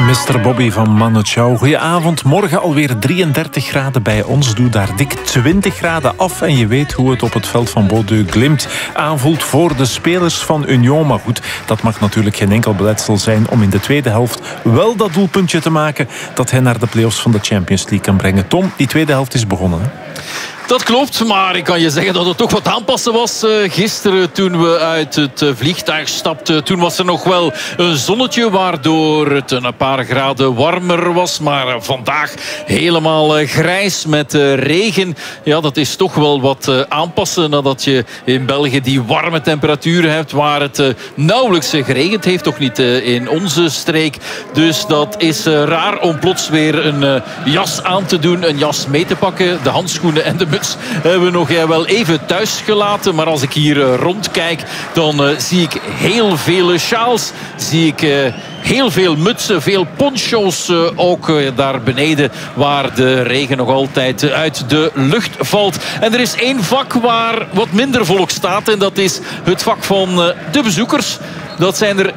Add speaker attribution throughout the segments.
Speaker 1: Mr. Bobby van Manu Chao. Goedenavond. Morgen alweer 33 graden bij ons. Doe daar dik 20 graden af. En je weet hoe het op het veld van Bodø Glimt aanvoelt voor de spelers van Union. Maar goed, dat mag natuurlijk geen enkel beletsel zijn om in de tweede helft wel dat doelpuntje te maken dat hen naar de play-offs van de Champions League kan brengen. Tom, die tweede helft is begonnen, hè?
Speaker 2: Dat klopt, maar ik kan je zeggen dat het toch wat aanpassen was gisteren toen we uit het vliegtuig stapten. Toen was er nog wel een zonnetje waardoor het een paar graden warmer was. Maar vandaag helemaal grijs met regen. Ja, dat is toch wel wat aanpassen nadat je in België die warme temperaturen hebt waar het nauwelijks geregend heeft. Toch niet in onze streek. Dus dat is raar om plots weer een jas aan te doen, een jas mee te pakken. De handschoenen en de muts hebben we nog wel even thuis gelaten. Maar als ik hier rondkijk, dan zie ik heel veel sjaals. Zie ik heel veel mutsen, veel poncho's ook daar beneden, waar de regen nog altijd uit de lucht valt. En er is één vak waar wat minder volk staat. En dat is het vak van de bezoekers. Dat zijn er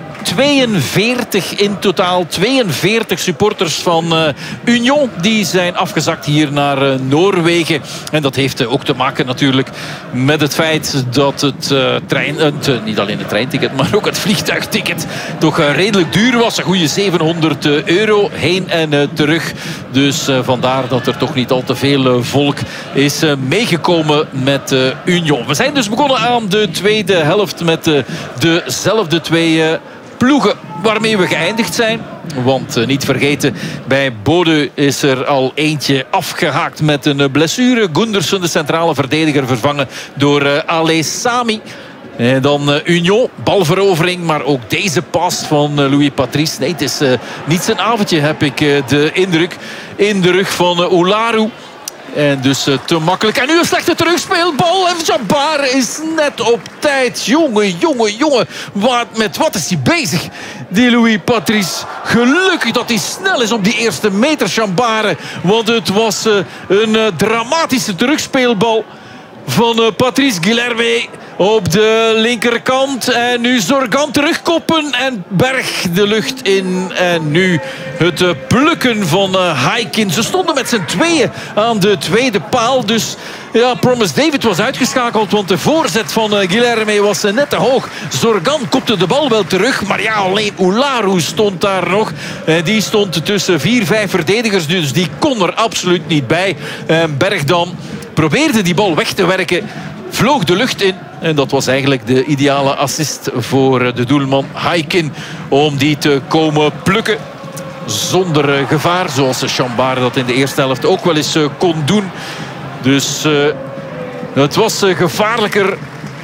Speaker 2: 42 in totaal. 42 supporters van Union. Die zijn afgezakt hier naar Noorwegen. En dat heeft ook te maken natuurlijk met het feit dat het niet alleen het treinticket, maar ook het vliegtuigticket toch redelijk duur was. Een goede €700 heen en terug. Dus vandaar dat er toch niet al te veel volk is meegekomen met Union. We zijn dus begonnen aan de tweede helft met dezelfde twee ploegen waarmee we geëindigd zijn. Want niet vergeten, bij Bodø is er al eentje afgehaakt met een blessure. Gundersen, de centrale verdediger, vervangen door Alessami. En dan Union, balverovering, maar ook deze pas van Louis Patrice. Nee, het is niet zijn avondje, heb ik de indruk. In de rug van Oularu. En dus te makkelijk. En nu een slechte terugspeelbal. En Jabbar is net op tijd. Jongen. Met wat is hij bezig? Die Louis Patrice. Gelukkig dat hij snel is op die eerste meter, Jabbar. Want het was een dramatische terugspeelbal van Patrice Guilherme op de linkerkant. En nu Zorgan terugkoppen en Berg de lucht in. En nu het plukken van Haikin. Ze stonden met z'n tweeën aan de tweede paal. Dus ja, Promise David was uitgeschakeld. Want de voorzet van Guilherme was net te hoog. Zorgan kopte de bal wel terug. Maar ja, alleen Oularu stond daar nog. Die stond tussen 4-5 verdedigers. Dus die kon er absoluut niet bij. Berg dan probeerde die bal weg te werken. Vloog de lucht in. En dat was eigenlijk de ideale assist voor de doelman Haikin. Om die te komen plukken. Zonder gevaar. Zoals Chambard dat in de eerste helft ook wel eens kon doen. Dus het was gevaarlijker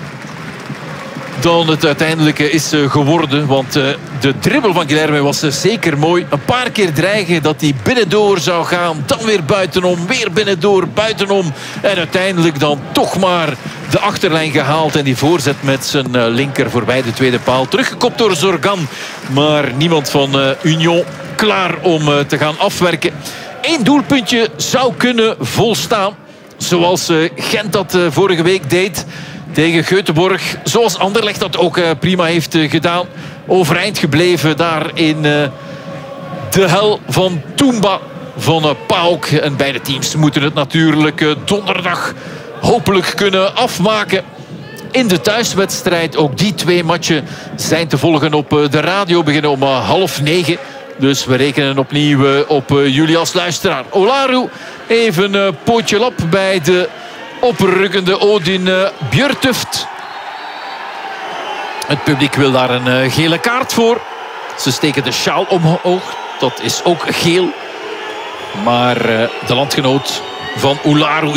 Speaker 2: dan het uiteindelijk is geworden. Want de dribbel van Guilherme was zeker mooi. Een paar keer dreigen dat hij binnendoor zou gaan. Dan weer buitenom. Weer binnendoor, buitenom. En uiteindelijk dan toch maar de achterlijn gehaald. En die voorzet met zijn linker voorbij de tweede paal. Teruggekopt door Zorgan. Maar niemand van Union klaar om te gaan afwerken. Eén doelpuntje zou kunnen volstaan. Zoals Gent dat vorige week deed tegen Göteborg. Zoals Anderlecht dat ook prima heeft gedaan. Overeind gebleven daar in de hel van Tumba van PAOK. En beide teams moeten het natuurlijk donderdag hopelijk kunnen afmaken. In de thuiswedstrijd. Ook die twee matchen zijn te volgen op de radio. Beginnen om 8:30. Dus we rekenen opnieuw op jullie als luisteraar. Oularu even een pootje lap bij de oprukkende Odin Bjørtuft. Het publiek wil daar een gele kaart voor. Ze steken de sjaal omhoog. Dat is ook geel. Maar de landgenoot van Oularu